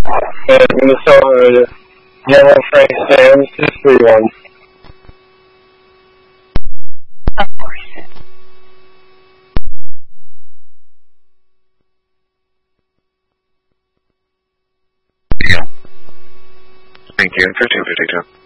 And Minnesota Yellow Frank Sam's History one. Of course. Thank you for 252.